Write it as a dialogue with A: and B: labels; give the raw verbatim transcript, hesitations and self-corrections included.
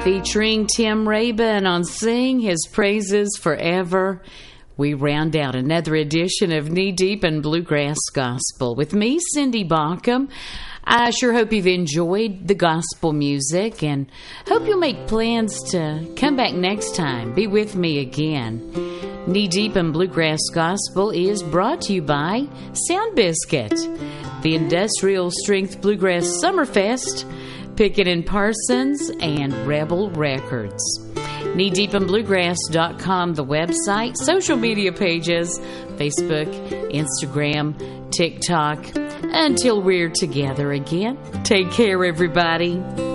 A: Featuring Tim Rabin on Sing His Praises Forever, we round out another edition of Knee Deep in Bluegrass Gospel with me, Cindy Baucom. I sure hope you've enjoyed the gospel music and hope you'll make plans to come back next time. Be with me again. Knee Deep in Bluegrass Gospel is brought to you by Sound Biscuit, the Industrial Strength Bluegrass Summerfest, Pickett and Parsons, and Rebel Records. knee deep in bluegrass dot com, the website, social media pages, Facebook, Instagram, TikTok. Until we're together again, take care, everybody.